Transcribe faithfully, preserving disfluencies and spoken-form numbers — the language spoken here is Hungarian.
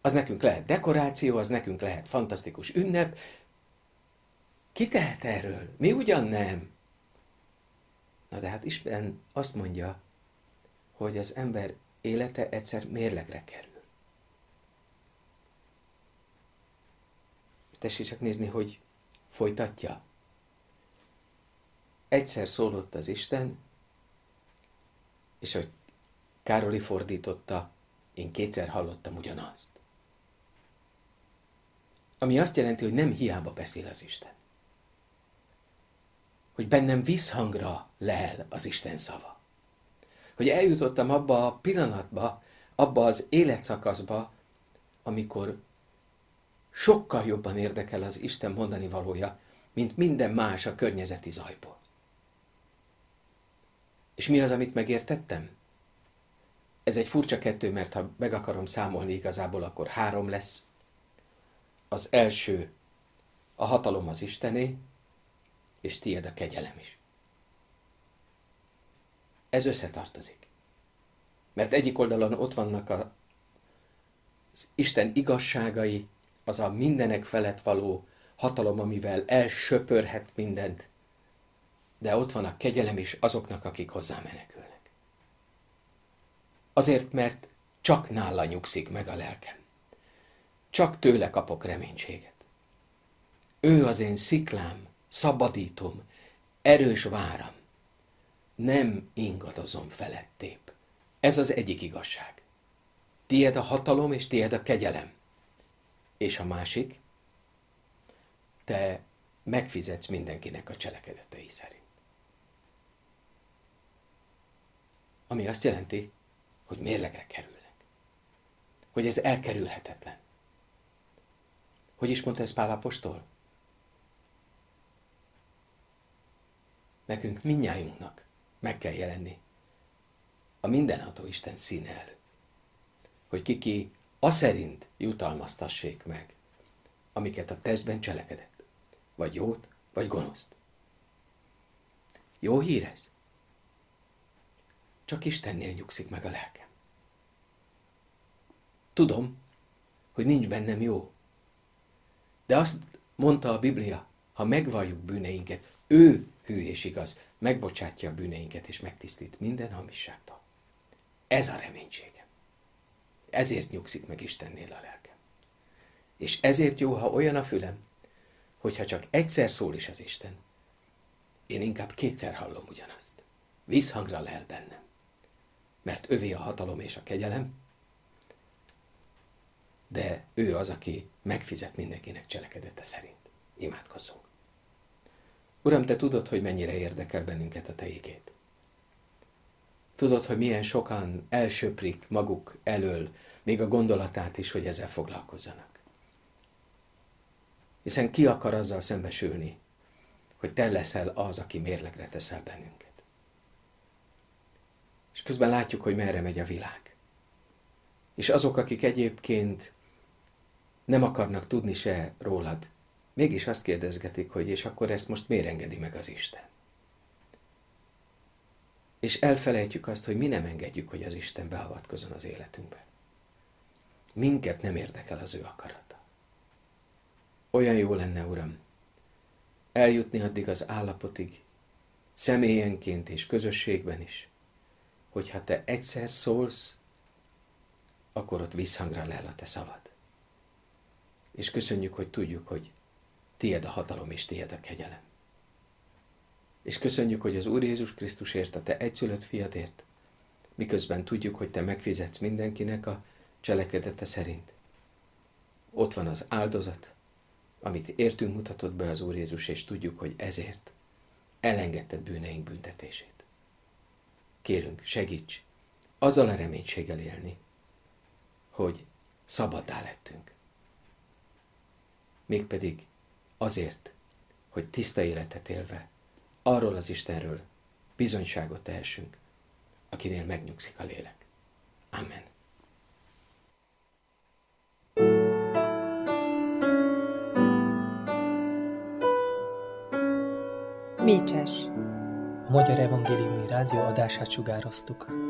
Az nekünk lehet dekoráció, az nekünk lehet fantasztikus ünnep. Ki tehet erről? Mi ugyan nem? Na de hát Isten azt mondja, hogy az ember élete egyszer mérlegre kerül. Tessék csak nézni, hogy folytatja. Egyszer szólott az Isten, és hogy Károli fordította, én kétszer hallottam ugyanazt. Ami azt jelenti, hogy nem hiába beszél az Isten. Hogy bennem visszhangra lehel az Isten szava. Hogy eljutottam abba a pillanatba, abba az életszakaszba, amikor sokkal jobban érdekel az Isten mondani valója, mint minden más a környezeti zajból. És mi az, amit megértettem? Ez egy furcsa kettő, mert ha meg akarom számolni igazából, akkor három lesz. Az első, a hatalom az Istené, és tiéd a kegyelem is. Ez összetartozik. Mert egyik oldalon ott vannak az Isten igazságai, az a mindenek felett való hatalom, amivel elsöpörhet mindent, de ott van a kegyelem is azoknak, akik hozzá menekülnek. Azért, mert csak nála nyugszik meg a lelkem. Csak tőle kapok reménységet. Ő az én sziklám, szabadítom, erős váram. Nem ingadozom felettébb. Ez az egyik igazság. Tied a hatalom, és tied a kegyelem. És a másik, te megfizetsz mindenkinek a cselekedetei szerint. Ami azt jelenti, hogy mérlegre kerülnek. Hogy ez elkerülhetetlen. Hogy is mondta ez Pál apostol? Nekünk mindnyájunknak meg kell jelenni a mindenható Isten színe előtt. Hogy kiki aszerint jutalmaztassék meg, amiket a testben cselekedett. Vagy jót, vagy gonoszt. Jó hír ez? Csak Istennél nyugszik meg a lelkem. Tudom, hogy nincs bennem jó. De azt mondta a Biblia, ha megvalljuk bűneinket, ő hű és igaz, megbocsátja a bűneinket és megtisztít minden hamisságtól. Ez a reménységem. Ezért nyugszik meg Istennél a lelkem. És ezért jó, ha olyan a fülem, hogyha csak egyszer szól is az Isten, én inkább kétszer hallom ugyanazt. Vízhangra lel bennem. Mert övé a hatalom és a kegyelem, de ő az, aki megfizet mindenkinek cselekedete szerint. Imádkozzunk. Uram, te tudod, hogy mennyire érdekel bennünket a te igéd. Tudod, hogy milyen sokan elsöprik maguk elől, még a gondolatát is, hogy ezzel foglalkozzanak. Hiszen ki akar azzal szembesülni, hogy te leszel az, aki mérlegre teszel bennünket. És közben látjuk, hogy merre megy a világ. És azok, akik egyébként nem akarnak tudni se rólad, mégis azt kérdezgetik, hogy és akkor ezt most miért engedi meg az Isten? És elfelejtjük azt, hogy mi nem engedjük, hogy az Isten beavatkozzon az életünkbe. Minket nem érdekel az ő akarata. Olyan jó lenne, Uram, eljutni addig az állapotig, személyenként és közösségben is, hogyha te egyszer szólsz, akkor ott visszhangra lel a te szavad. És köszönjük, hogy tudjuk, hogy tied a hatalom és tied a kegyelem. És köszönjük, hogy az Úr Jézus Krisztusért, a te egyszülött fiadért, miközben tudjuk, hogy te megfizetsz mindenkinek a cselekedete szerint. Ott van az áldozat, amit értünk mutatott be az Úr Jézus, és tudjuk, hogy ezért elengedted bűneink büntetését. Kérünk, segíts azzal a reménységgel élni, hogy szabaddá lettünk. Mégpedig azért, hogy tiszta életet élve arról az Istenről bizonyságot tehessünk, akinél megnyugszik a lélek. Amen. Mécses. A Magyar Evangéliumi Rádió adását sugároztuk.